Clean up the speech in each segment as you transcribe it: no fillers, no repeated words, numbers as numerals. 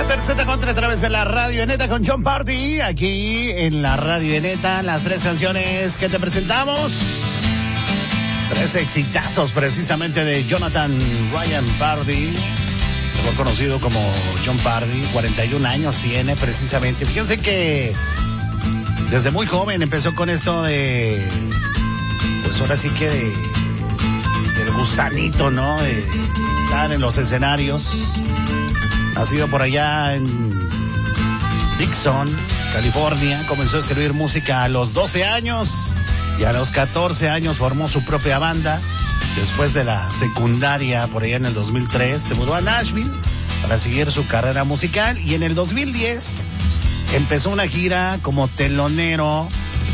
Tercera contra a través de la Radio Neta con Jon Pardi. Aquí en la Radio Neta, las tres canciones que te presentamos. Tres exitazos precisamente de Jonathan Ryan Pardi, mejor conocido como Jon Pardi. 41 años tiene precisamente. Fíjense que desde muy joven empezó con esto de, pues ahora sí que del gusanito, ¿no? De estar en los escenarios. Nacido por allá en Dixon, California, comenzó a escribir música a los 12 años y a los 14 años formó su propia banda. Después de la secundaria, por allá en el 2003, se mudó a Nashville para seguir su carrera musical y en el 2010 empezó una gira como telonero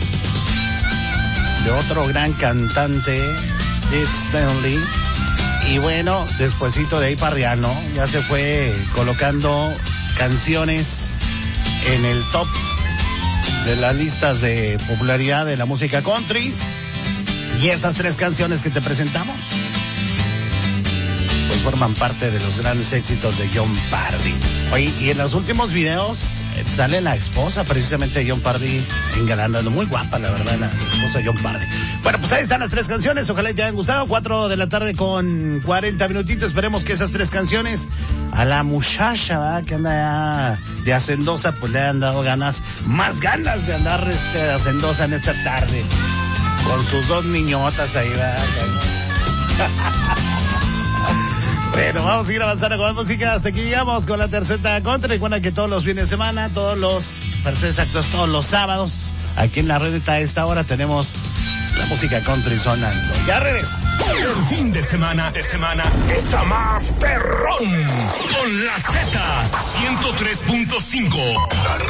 de otro gran cantante, Dick Stanley. Y bueno, despuesito de ahí para arriba, ¿no? Ya se fue colocando canciones en el top de las listas de popularidad de la música country. Y esas tres canciones que te presentamos, pues forman parte de los grandes éxitos de Jon Pardi. Oye, y en los últimos videos sale la esposa precisamente de Jon Pardi engalanando, muy guapa la verdad, la esposa de Jon Pardi. Bueno, pues ahí están las tres canciones, ojalá te hayan gustado. 4 de la tarde con 40 minutitos, esperemos que esas tres canciones a la muchacha, ¿verdad?, que anda ya de hacendosa, pues le hayan dado más ganas de andar hacendosa en esta tarde, con sus dos niñotas ahí, ¿verdad? Bueno, vamos a ir avanzando con la música. Hasta aquí llegamos con la tercera contra. Recuerda que todos los fines de semana, todos los sábados, aquí en la red a esta hora tenemos la música country sonando. Ya regreso. El fin de semana está más perrón con la Z 103.5.